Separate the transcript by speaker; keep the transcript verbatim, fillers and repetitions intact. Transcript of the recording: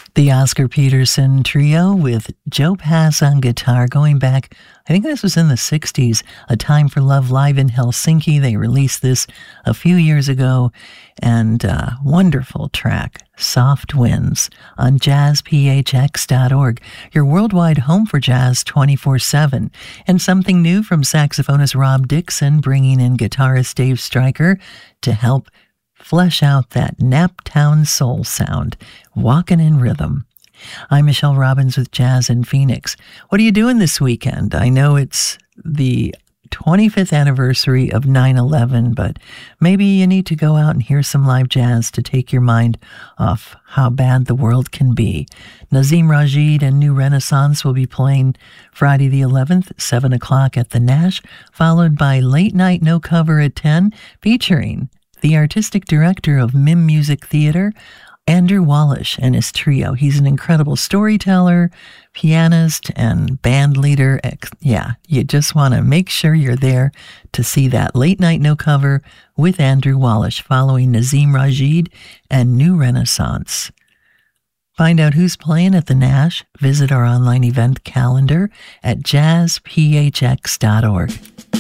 Speaker 1: The Oscar Peterson Trio with Joe Pass on guitar going back, I think this was in the sixties, A Time for Love live in Helsinki. They released this a few years ago, and uh, wonderful track, Soft Winds, on jazz p h x dot org, your worldwide home for jazz twenty-four seven. And something new from saxophonist Rob Dixon, bringing in guitarist Dave Stryker to help flesh out that Naptown soul sound, Walkin' in Rhythm. I'm Michelle Robbins with Jazz in Phoenix. What are you doing this weekend? I know it's the twenty-fifth anniversary of nine eleven, but maybe you need to go out and hear some live jazz to take your mind off how bad the world can be. Nazim Rajid and New Renaissance will be playing Friday the eleventh, seven o'clock at the Nash, followed by Late Night No Cover at ten, featuring the artistic director of Mim Music Theater, Andrew Wallish, and his trio. He's an incredible storyteller, pianist, and band leader. Yeah, you just want to make sure you're there to see that Late Night No Cover with Andrew Wallish, following Nazim Rajid and New Renaissance. Find out who's playing at the Nash. Visit our online event calendar at jazz p h x dot org.